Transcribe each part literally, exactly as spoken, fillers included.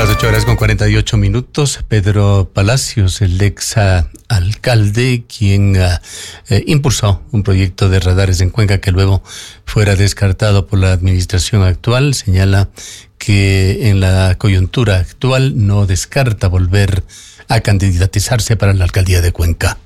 Las ocho horas con cuarenta y ocho minutos. Pedro Palacios, el ex uh, alcalde, quien uh, eh, impulsó un proyecto de radares en Cuenca que luego fuera descartado por la administración actual, señala que en la coyuntura actual no descarta volver a candidatizarse para la alcaldía de Cuenca.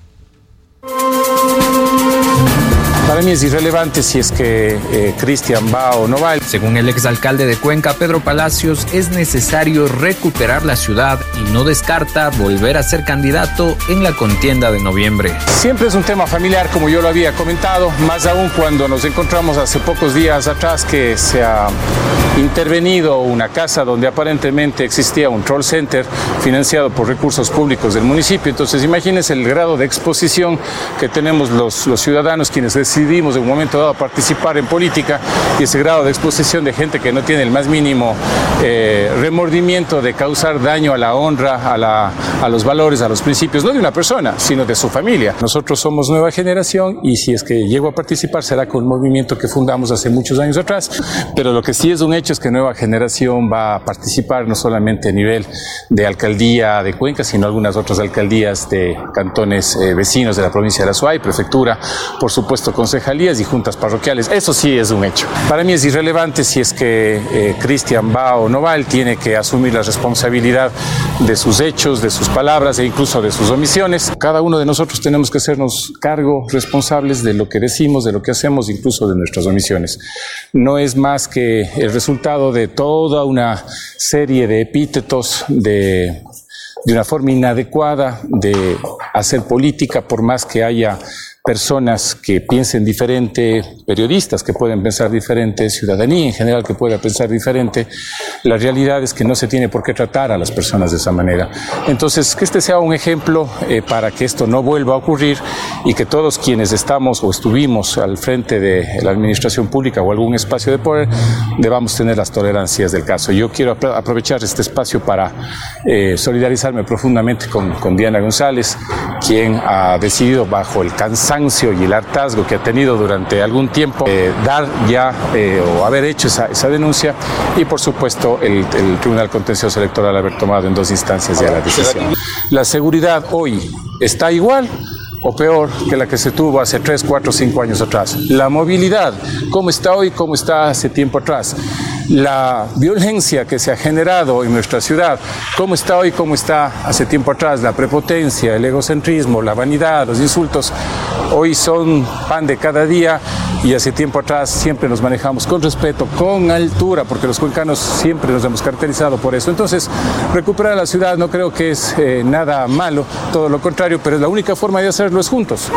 Para mí es irrelevante si es que eh, Cristian va o no va. Según el exalcalde de Cuenca, Pedro Palacios, es necesario recuperar la ciudad y no descarta volver a ser candidato en la contienda de noviembre. Siempre es un tema familiar, como yo lo había comentado, más aún cuando nos encontramos hace pocos días atrás que se ha intervenido una casa donde aparentemente existía un troll center financiado por recursos públicos del municipio. Entonces imagínense el grado de exposición que tenemos los, los ciudadanos quienes decidimos en un momento dado participar en política, y ese grado de exposición de gente que no tiene el más mínimo eh, remordimiento de causar daño a la honra, a, la, a los valores, a los principios, no de una persona, sino de su familia. Nosotros somos nueva generación y si es que llego a participar será con un movimiento que fundamos hace muchos años atrás, pero lo que sí es un hecho es que nueva generación va a participar no solamente a nivel de alcaldía de Cuenca, sino algunas otras alcaldías de cantones eh, vecinos de la provincia de la Suay, prefectura, por supuesto concejalías y juntas parroquiales. Eso sí es un hecho. Para mí es irrelevante si es que eh, Cristian va o no va, él tiene que asumir la responsabilidad de sus hechos, de sus palabras e incluso de sus omisiones. Cada uno de nosotros tenemos que hacernos cargo, responsables de lo que decimos, de lo que hacemos, incluso de nuestras omisiones. No es más que el resultado de toda una serie de epítetos, de, de una forma inadecuada de hacer política, por más que haya personas que piensen diferente, periodistas que pueden pensar diferente, ciudadanía en general que pueda pensar diferente. La realidad es que no se tiene por qué tratar a las personas de esa manera. Entonces, que este sea un ejemplo eh, para que esto no vuelva a ocurrir y que todos quienes estamos o estuvimos al frente de la administración pública o algún espacio de poder debamos tener las tolerancias del caso. Yo quiero aprovechar este espacio para eh, solidarizarme profundamente con, con Diana González, quien ha decidido bajo el cansancio y el hartazgo que ha tenido durante algún tiempo, eh, dar ya eh, o haber hecho esa, esa denuncia y por supuesto el, el Tribunal Contencioso Electoral haber tomado en dos instancias ya la decisión. La seguridad hoy está igual o peor que la que se tuvo hace tres, cuatro, cinco años atrás. La movilidad, ¿cómo está hoy? ¿Cómo está hace tiempo atrás? La violencia que se ha generado en nuestra ciudad, ¿cómo está hoy? ¿Cómo está hace tiempo atrás? La prepotencia, el egocentrismo, la vanidad, los insultos, hoy son pan de cada día y hace tiempo atrás siempre nos manejamos con respeto, con altura, porque los cuencanos siempre nos hemos caracterizado por eso. Entonces, recuperar la ciudad no creo que es eh, nada malo, todo lo contrario, pero la única forma de hacerlo es juntos.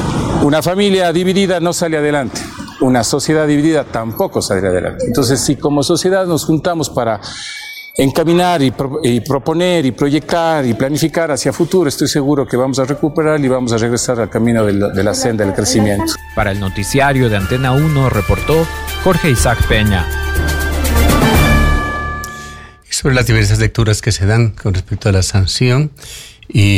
Una familia dividida no sale adelante. Una sociedad dividida tampoco saldrá adelante. Entonces, si como sociedad nos juntamos para encaminar y, pro, y proponer y proyectar y planificar hacia futuro, estoy seguro que vamos a recuperar y vamos a regresar al camino de la, de la senda del crecimiento. Para el noticiario de Antena uno reportó Jorge Isaac Peña. Y sobre las diversas lecturas que se dan con respecto a la sanción y